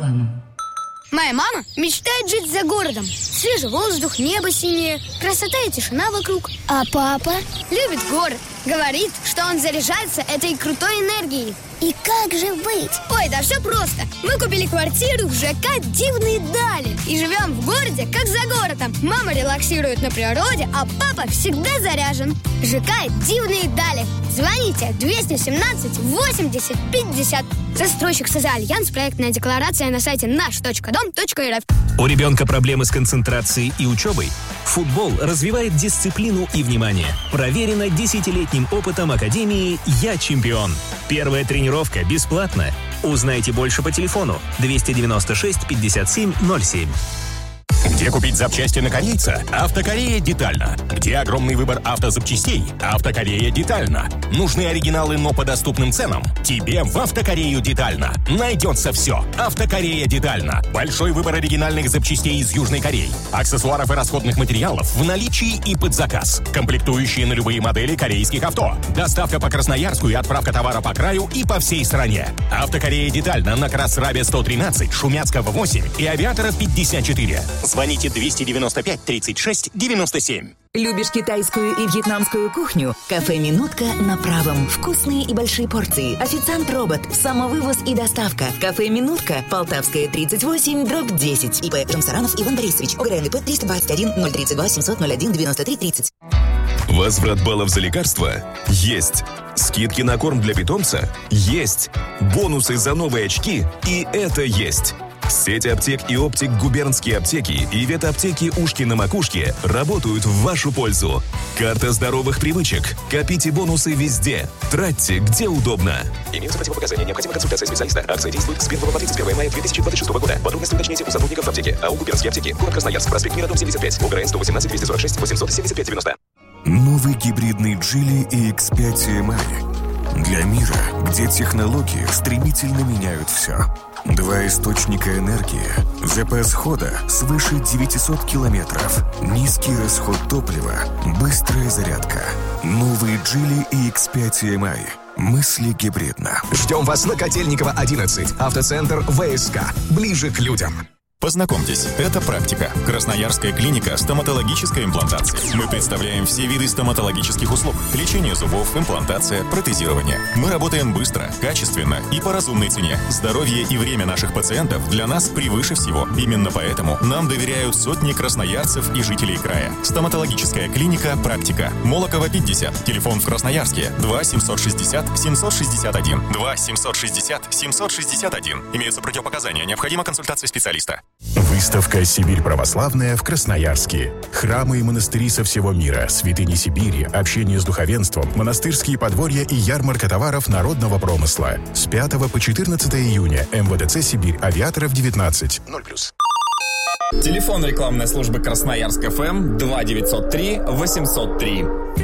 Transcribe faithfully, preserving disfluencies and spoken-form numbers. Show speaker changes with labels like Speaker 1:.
Speaker 1: Степаном.
Speaker 2: Моя мама мечтает жить за городом. Свежий воздух, небо синее, красота и тишина вокруг.
Speaker 3: А папа?
Speaker 2: Любит город. Говорит, что он заряжается этой крутой энергией.
Speaker 3: И как же быть?
Speaker 2: Ой, да все просто. Мы купили квартиру в ЖК «Дивные дали» и живем в городе, как за городом. Мама релаксирует на природе, а папа всегда заряжен. ЖК «Дивные дали». Звоните двести семнадцать восемьдесят пятьдесят. Застройщик «Созальянс». Проектная декларация на сайте наш точка дом точка эр эф.
Speaker 4: У ребенка проблемы с концентрацией и учебой? Футбол развивает дисциплину и внимание. Проверено десятилетним опытом Академии «Я чемпион». Первая тренировка бесплатна. Узнайте больше по телефону двести девяносто шесть пятьдесят семь ноль семь.
Speaker 5: Где купить запчасти на корейца? Автокорея детально. Где огромный выбор автозапчастей? Автокорея детально. Нужны оригиналы, но по доступным ценам? Тебе в Автокорею детально. Найдется все. Автокорея детально. Большой выбор оригинальных запчастей из Южной Кореи. Аксессуаров и расходных материалов в наличии и под заказ. Комплектующие на любые модели корейских авто. Доставка по Красноярску и отправка товара по краю и по всей стране. Автокорея детально на Красрабе сто тринадцать, Шумяцкого восемь и Авиатора пятьдесят четыре. Звоните двести девяносто пять тридцать шесть девяносто семь.
Speaker 6: Любишь китайскую и вьетнамскую кухню? Кафе «Минутка» на Правом. Вкусные и большие порции. Официант-робот. Самовывоз и доставка. Кафе «Минутка». Полтавская, тридцать восемь, дробь десять. ИП Жамсаранов Иван Борисович. ОГРНП триста двадцать один ноль тридцать два семьсот ноль один девяносто три тридцать.
Speaker 7: Возврат баллов за лекарства? Есть. Скидки на корм для питомца? Есть. Бонусы за новые очки? И это есть. Сеть аптек и оптик «Губернские аптеки» и ветаптеки «Ушки на макушке» работают в вашу пользу. Карта здоровых привычек. Копите бонусы везде. Тратьте, где удобно.
Speaker 8: Имеются противопоказания. Необходима консультация специалиста. Акция действует с первого по тридцать первое мая две тысячи двадцать шестого года. Подробности уточните у сотрудников аптеки. АО «Губернские аптеки». Город Красноярск. Проспект Мира, дом семьдесят пять. ОГРН сто восемнадцать двести сорок шесть восемьсот семьдесят пять девяносто.
Speaker 9: Новый гибридный Geely и икс пять си эм ай. Для мира, где технологии стремительно меняют все. Два источника энергии, запас хода свыше девятьсот километров, низкий расход топлива, быстрая зарядка. Новый Geely и икс пять си эм ай. Мысли гибридно.
Speaker 10: Ждем вас на Котельникова одиннадцать. Автоцентр ВСК. Ближе к людям.
Speaker 11: Познакомьтесь, это практика. Красноярская клиника стоматологической имплантации. Мы представляем все виды стоматологических услуг. Лечение зубов, имплантация, протезирование. Мы работаем быстро, качественно и по разумной цене. Здоровье и время наших пациентов для нас превыше всего. Именно поэтому нам доверяют сотни красноярцев и жителей края. Стоматологическая клиника «Практика». Молокова, пятьдесят. Телефон в Красноярске два семьсот шестьдесят семьсот шестьдесят один. два семьсот шестьдесят семьсот шестьдесят один. Имеются противопоказания. Необходима консультация специалиста.
Speaker 12: Выставка «Сибирь православная» в Красноярске. Храмы и монастыри со всего мира, святыни Сибири, общение с духовенством, монастырские подворья и ярмарка товаров народного промысла. С пятого по четырнадцатое июня. эм вэ дэ цэ «Сибирь», Авиаторов девятнадцать.
Speaker 10: ноль плюс.
Speaker 13: Телефон рекламной службы Красноярск эф эм два девятьсот три восемьсот три.